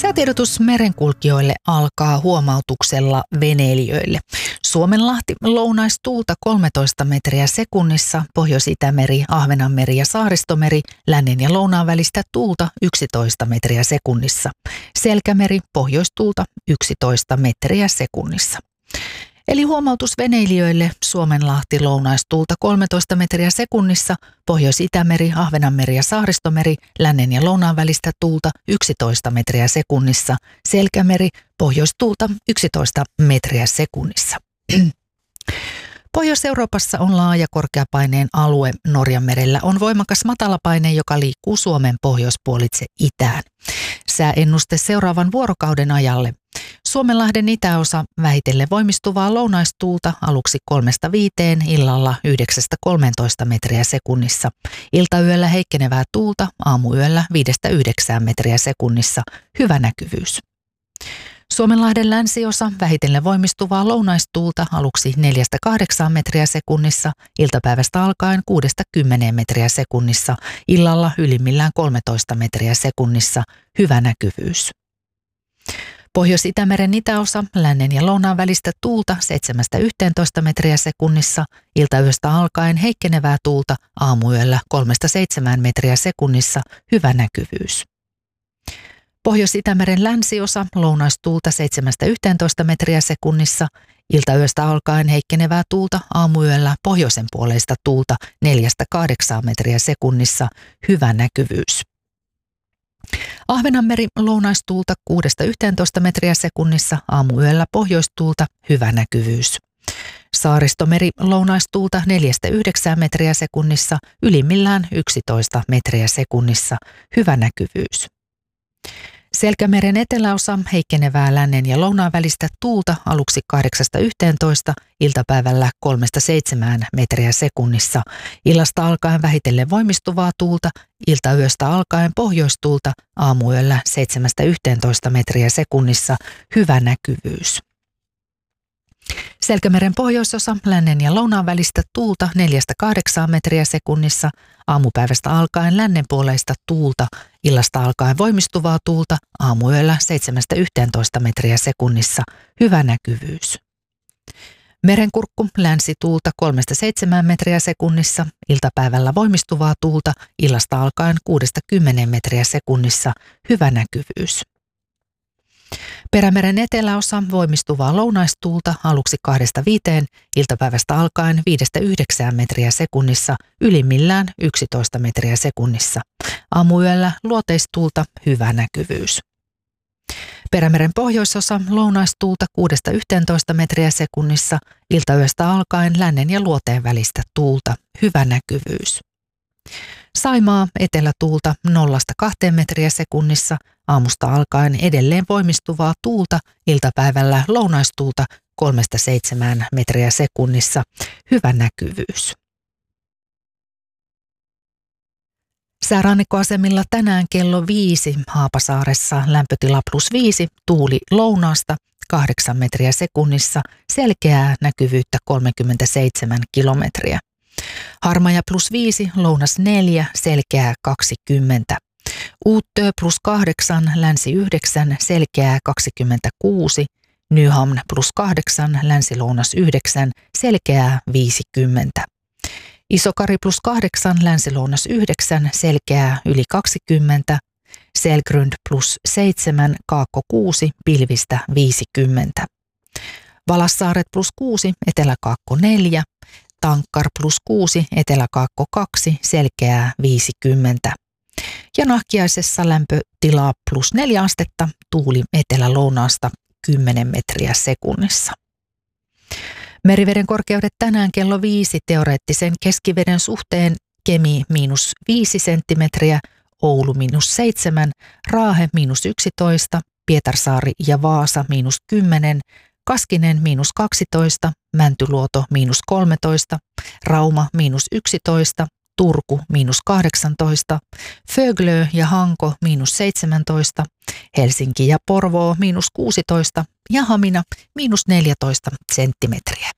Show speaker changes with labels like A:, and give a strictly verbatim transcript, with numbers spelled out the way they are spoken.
A: Säätiedotus merenkulkijoille alkaa huomautuksella veneilijöille. Suomenlahti lounaistuulta kolmetoista metriä sekunnissa, Pohjois-Itämeri, Ahvenanmeri ja Saaristomeri, lännen ja lounaan välistä tuulta yksitoista metriä sekunnissa. Selkämeri, pohjoistuulta yksitoista metriä sekunnissa. Eli huomautus veneilijöille: Suomenlahti lounaistuulta kolmetoista metriä sekunnissa, Pohjois-Itämeri, Ahvenanmeri ja Saaristomeri, lännen ja lounaan välistä tuulta yksitoista metriä sekunnissa, Selkämeri, pohjoistuulta yksitoista metriä sekunnissa. Pohjois-Euroopassa on laaja korkeapaineen alue. Norjanmerellä on voimakas matalapaine, joka liikkuu Suomen pohjoispuolitse itään. Sääennuste seuraavan vuorokauden ajalle. Suomenlahden itäosa vähitellen voimistuvaa lounaistuulta aluksi kolmesta viiteen, illalla yhdeksästä kolmeentoista metriä sekunnissa. Iltayöllä heikkenevää tuulta, aamuyöllä viidestä yhdeksään metriä sekunnissa. Hyvä näkyvyys. Suomenlahden länsiosa vähitellen voimistuvaa lounaistuulta aluksi neljästä kahdeksaan metriä sekunnissa, iltapäivästä alkaen kuudesta kymmeneen metriä sekunnissa, illalla ylimmillään kolmetoista metriä sekunnissa. Hyvä näkyvyys. Pohjois-Itämeren itäosa, lännen ja lounaan välistä tuulta seitsemästä yhteentoista metriä sekunnissa, iltayöstä alkaen heikkenevää tuulta, aamuyöllä kolmesta seitsemään metriä sekunnissa. Hyvä näkyvyys. Pohjois-Itämeren länsiosa, lounaistuulta seitsemästä yhteentoista metriä sekunnissa, iltayöstä alkaen heikkenevää tuulta, aamuyöllä pohjoisen puoleista tuulta neljästä kahdeksaan metriä sekunnissa. Hyvä näkyvyys. Ahvenanmeri lounaistuulta kuudesta yhteentoista metriä sekunnissa, aamuyöllä pohjoistuulta. Hyvä näkyvyys. Saaristomeri lounaistuulta neljästä yhdeksään metriä sekunnissa, ylimmillään yksitoista metriä sekunnissa. Hyvä näkyvyys. Selkämeren eteläosa, heikkenevää lännen ja lounaan välistä tuulta aluksi kahdeksasta yhteentoista, iltapäivällä kolmesta seitsemään metriä sekunnissa. Illasta alkaen vähitellen voimistuvaa tuulta, iltayöstä alkaen pohjoistuulta, aamuyöllä seitsemästä yhteentoista metriä sekunnissa. Hyvä näkyvyys. Selkämeren pohjoisosa, lännen ja lounaan välistä tuulta neljästä kahdeksaan metriä sekunnissa, aamupäivästä alkaen lännenpuoleista tuulta, illasta alkaen voimistuvaa tuulta, aamuyöllä seitsemästä yhteentoista metriä sekunnissa. Hyvä näkyvyys. Merenkurkku, länsituulta kolmesta seitsemään metriä sekunnissa, iltapäivällä voimistuvaa tuulta, illasta alkaen kuudesta kymmeneen metriä sekunnissa. Hyvä näkyvyys. Perämeren eteläosa, voimistuvaa lounaistuulta aluksi kahdesta viiteen, iltapäivästä alkaen viidestä yhdeksään metriä sekunnissa, ylimmillään yksitoista metriä sekunnissa. Aamuyöllä luoteistuulta. Hyvä näkyvyys. Perämeren pohjoisosa, lounaistuulta kuudesta yhteentoista metriä sekunnissa, iltayöstä alkaen lännen ja luoteen välistä tuulta. Hyvä näkyvyys. Saimaa, etelätuulta nollasta kahteen metriä sekunnissa, aamusta alkaen edelleen voimistuvaa tuulta, iltapäivällä lounaistuulta kolmesta seitsemään metriä sekunnissa. Hyvä näkyvyys. Säärannikkoasemilla tänään kello viisi, Haapasaaressa lämpötila plus viisi, tuuli lounaasta kahdeksan metriä sekunnissa, selkeää näkyvyyttä kolmekymmentäseitsemän kilometriä. Harmaja plus viisi, lounas neljä, selkeää kaksikymmentä. Uuttöö plus kahdeksan, länsi yhdeksän, selkeää kaksikymmentäkuusi. Nyhamn plus kahdeksan, länsi-lounas yhdeksän, selkeää viisikymmentä. Isokari plus kahdeksan, länsi-lounas yhdeksän, selkeää yli kaksikymmentä. Selgrund plus seitsemän, kaakko kuusi, pilvistä viisikymmentä. Valassaaret plus kuusi, eteläkaakko neljä. Tankkar plus kuusi, eteläkaakko kaksi, selkeää viisikymmentä. Ja Nahkiaisessa lämpötila plus neljä astetta, tuuli etelä-lounaasta kymmenen metriä sekunnissa. Meriveden korkeudet tänään kello viisi, teoreettisen keskiveden suhteen Kemi miinus viisi senttimetriä, Oulu miinus seitsemän, Raahe miinus yksitoista, Pietarsaari ja Vaasa miinus kymmenen, Kaskinen miinus kaksitoista, Mäntyluoto miinus kolmetoista, Rauma miinus yksitoista, Turku miinus kahdeksantoista, Föglö ja Hanko miinus seitsemäntoista, Helsinki ja Porvoo miinus kuusitoista ja Hamina miinus neljätoista senttimetriä.